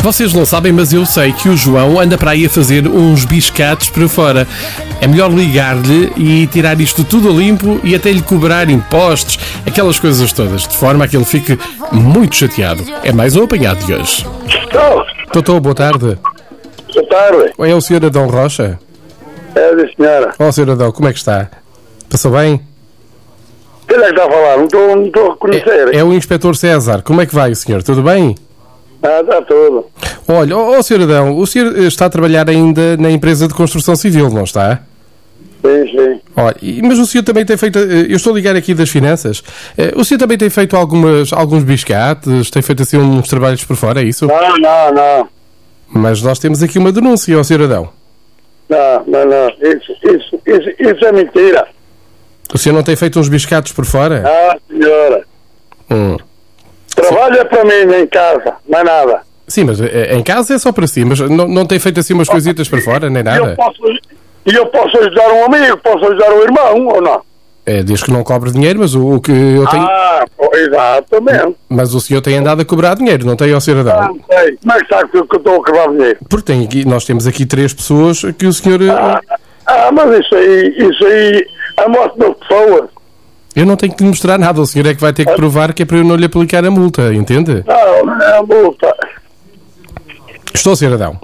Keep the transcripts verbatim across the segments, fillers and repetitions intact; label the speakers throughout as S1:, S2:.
S1: Vocês não sabem, mas eu sei que o João anda para aí a fazer uns biscates para fora. É melhor ligar-lhe e tirar isto tudo a limpo e até lhe cobrar impostos, aquelas coisas todas, de forma a que ele fique muito chateado. É mais um apanhado de hoje.
S2: Estou.
S1: Doutor, boa tarde.
S2: Boa tarde.
S1: É o senhor Adão Rocha?
S2: É da senhora.
S1: Ó, senhor Adão, como é que está? Passou bem?
S2: Quem é que está a falar? Não estou, não estou a reconhecer.
S1: É, é o inspetor César. Como é que vai o senhor? Tudo bem?
S2: Ah, está tudo.
S1: Olha, ó, ó senhor Adão, o senhor está a trabalhar ainda na empresa de construção civil, não está?
S2: Sim, sim.
S1: Olha, e- mas o senhor também tem feito, eh, eu estou a ligar aqui das finanças, Eh, o senhor também tem feito algumas, alguns biscates, tem feito assim uns trabalhos por fora, é isso?
S2: Não, não, não.
S1: Mas nós temos aqui uma denúncia, ó senhor Adão.
S2: Não, não, não. Isso, isso, isso, isso é mentira.
S1: O senhor não tem feito uns biscates por fora?
S2: Ah, senhora.
S1: Hum.
S2: Trabalha para mim em casa, mais nada.
S1: Sim, mas eh, em casa é só para si, mas não, não tem feito assim umas coisitas por fora, nem
S2: E
S1: nada?
S2: eu posso, e eu posso ajudar um amigo, posso ajudar um irmão, ou não?
S1: É, diz que não cobre dinheiro, mas o, o que eu tenho...
S2: Ah, pô, exatamente.
S1: Mas o senhor tem andado a cobrar dinheiro, não tem, ó senhor
S2: Ah,
S1: Adão?
S2: não sei. Como é que sabe que eu que eu estou a acabar dinheiro?
S1: Porque tem aqui, nós temos aqui três pessoas que o senhor... eh,
S2: Ah, ah, mas isso aí, isso aí, a morte das pessoas.
S1: Eu não tenho que lhe mostrar nada, o senhor é que vai ter que provar que é para eu não lhe aplicar a multa, entende?
S2: Não, é a multa.
S1: Estou, senhor Adão.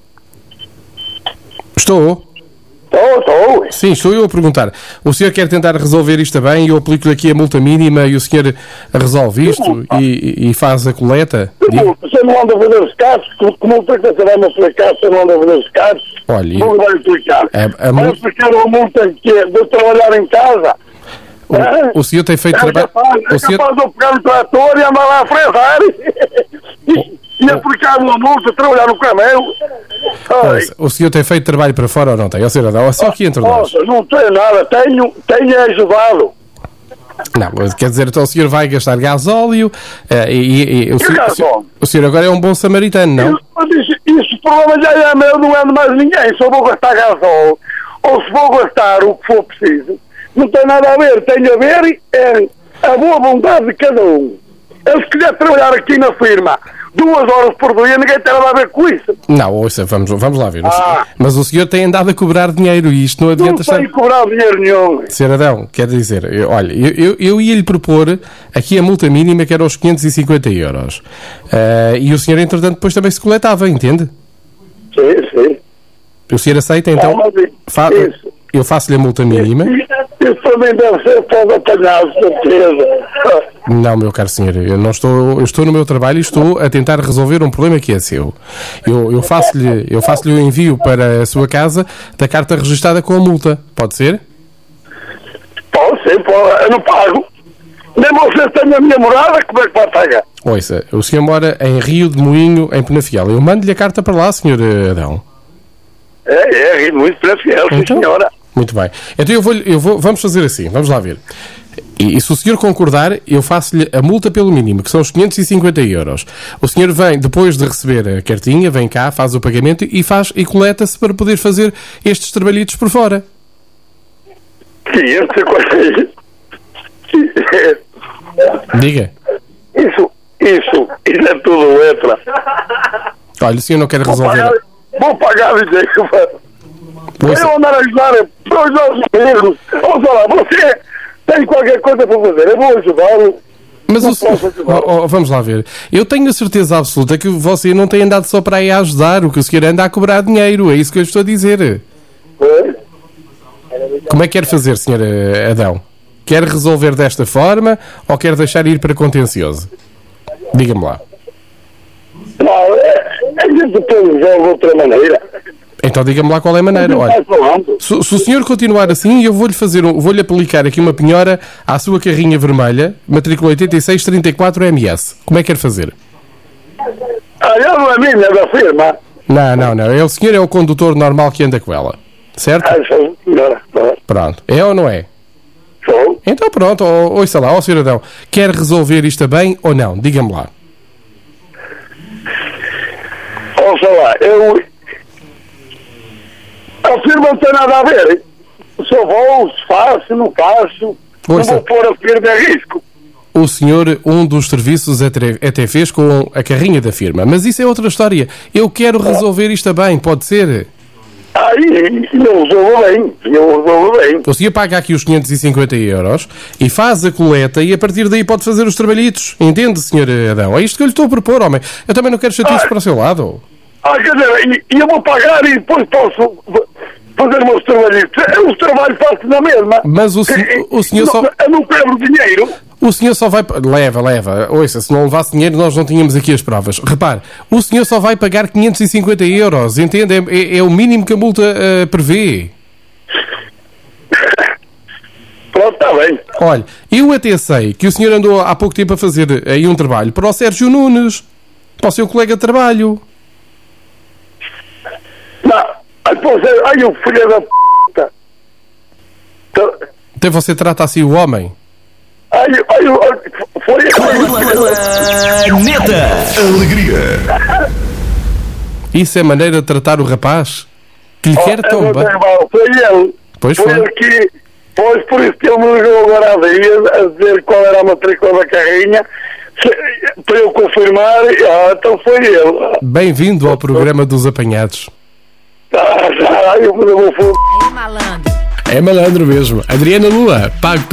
S1: Estou?
S2: Estou, estou.
S1: Sim, estou eu a perguntar. O senhor quer tentar resolver isto bem e eu aplico-lhe aqui a multa mínima e o senhor resolve isto e, e faz a coleta? Diga.
S2: Você não anda a fazer os casos, como o que você vai me aplicar, você não anda a fazer os casos?
S1: Olha,
S2: Não vai aplicar.
S1: A- a
S2: vai
S1: multa-
S2: aplicar uma multa que é de eu trabalhar em casa.
S1: o, o senhor tem feito
S2: É
S1: trabalho...
S2: capaz, é
S1: O senhor...
S2: capaz de eu pegar no trator e andar lá a frear e, e aplicar uma multa, trabalhar no caminhão. Ai,
S1: Ouça, O senhor tem feito trabalho para fora ou não tem? Ó, senhor Adão, é só aqui entre nós.
S2: nossa, não tenho nada, tenho, tenho ajudado.
S1: Não, quer dizer, então o senhor vai gastar gasóleo eh, e, e- e o,
S2: Que
S1: senhor, o,
S2: gasóleo?
S1: senhor, o senhor agora é um bom samaritano, não?
S2: Eu disse, isso o problema já é meu, não é de mais ninguém. Se eu vou gastar gasol ou se vou gastar o que for preciso, não tem nada a ver. Tem a ver é a boa vontade de cada um. Eu, se quiser trabalhar aqui na firma duas horas por dia, ninguém tem nada a ver com isso.
S1: Não, ouça, vamos, vamos lá ver. O
S2: Ah.
S1: senhor- Mas o senhor tem andado a cobrar dinheiro e isto não
S2: Não
S1: adianta estar...
S2: tem que cobrar dinheiro nenhum.
S1: senhor Adão, quer dizer, eu- olha, eu, eu, eu ia-lhe propor aqui a multa mínima que era os quinhentos e cinquenta euros. Eh, e o senhor, entretanto, depois também se coletava, entende?
S2: Sim, sim.
S1: O senhor aceita, então?
S2: Ah, mas
S1: Fa-
S2: isso.
S1: eu faço-lhe a multa mínima?
S2: Isso também deve ser para apanhar, certeza.
S1: Não, meu caro senhor, eu não estou, eu estou no meu trabalho e estou a tentar resolver um problema que é seu. Eu, eu faço-lhe, eu faço-lhe o envio para a sua casa da carta registada com a multa. Pode ser?
S2: Pode ser, pode, eu não pago. Nem você tem a minha morada, como é que vai pagar?
S1: Ouça, o senhor mora em Rio de Moinho, em Penafiel. Eu mando-lhe a carta para lá, senhor Adão.
S2: É, é, muito para fiel, sim,
S1: Então?
S2: senhora.
S1: Muito bem. Então eu vou, eu vou, vamos fazer assim, vamos lá ver. E, e se o senhor concordar, eu faço-lhe a multa pelo mínimo, que são os quinhentos e cinquenta euros. O senhor vem, depois de receber a cartinha, vem cá, faz o pagamento e faz e coleta-se para poder fazer estes trabalhitos por fora.
S2: quinhentos e cinquenta.
S1: Diga.
S2: Isso, isso, isso é tudo letra.
S1: Olha, o senhor não quer
S2: Vou
S1: resolver...
S2: pagar, vou pagar dinheiro.
S1: Ouça,
S2: Eu andar a ajudar, para ajudar os amigos. Ouça lá, você tem qualquer coisa para fazer, eu vou ajudá-lo.
S1: mas
S2: não
S1: o senhor...
S2: posso ajudar.
S1: Oh, oh, vamos lá ver. Eu tenho a certeza absoluta que você não tem andado só para aí a ajudar, o que o senhor anda a cobrar dinheiro. É isso que eu estou a dizer.
S2: Foi?
S1: Como é que quer fazer, senhor Adão? Quer resolver desta forma ou quer deixar ir para contencioso? Diga-me lá.
S2: Não, é, a gente depois resolve de outra maneira.
S1: Então diga-me lá qual é a maneira. Olha,
S2: Vai falando.
S1: se, se o senhor continuar assim, eu vou-lhe fazer, um, vou-lhe aplicar aqui uma penhora à sua carrinha vermelha, matrícula oitenta e seis trinta e quatro M S. Como é que quer fazer?
S2: Ah, eu não é minha, é da firma.
S1: Não, não, não. É o senhor é o condutor normal que anda com ela. Certo?
S2: Ah, sou senhora.
S1: Pronto. É ou não é?
S2: Sou.
S1: Então pronto, ó, ouça lá, ó cidadão. Quer resolver isto bem ou não? Diga-me lá.
S2: Ouça lá, eu... A firma não tem nada a ver. Se eu vou, se faço, não faço. Não
S1: Ouça.
S2: vou pôr a firma em risco.
S1: o senhor um dos serviços até fez com a carrinha da firma. Mas isso é outra história. Eu quero resolver isto bem, pode ser?
S2: Aí, eu resolvo bem, eu resolvo bem.
S1: O senhor paga aqui os quinhentos e cinquenta euros e faz a coleta e a partir daí pode fazer os trabalhitos. Entende, senhor Adão? É isto que eu lhe estou a propor, homem. Eu também não quero chatices ah, para o seu lado.
S2: Ah, quer dizer, e eu vou pagar e depois posso fazer os meus trabalhitos. Os trabalhos faço na mesma.
S1: Mas o, sen o senhor só...
S2: Eu não quero dinheiro.
S1: O senhor só vai... Leva, leva. Ouça, se não levasse dinheiro, nós não tínhamos aqui as provas. Repare, o senhor só vai pagar quinhentos e cinquenta euros, entende? É, é, é o mínimo que a multa uh, prevê.
S2: Pronto, está bem.
S1: Olha, eu até sei que o senhor andou há pouco tempo a fazer aí um trabalho para o Sérgio Nunes, para o seu colega de trabalho.
S2: Não, ai, o filho da p...
S1: Até você trata assim o homem.
S2: Ai, ai, foi assim.
S3: Neta! Alegria!
S1: Isso é maneira de tratar o rapaz? Que lhe oh, quer tão bem.
S2: Foi ele.
S1: Pois foi.
S2: Foi ele que... Pois, por isso que ele me ligou agora há dias a dizer qual era a matrícula da carrinha, para eu confirmar, ah, então foi ele.
S1: Bem-vindo ao programa dos apanhados.
S2: Ah, já, eu me vou foder.
S4: É malandro.
S1: É malandro mesmo. Adriana Lua, pago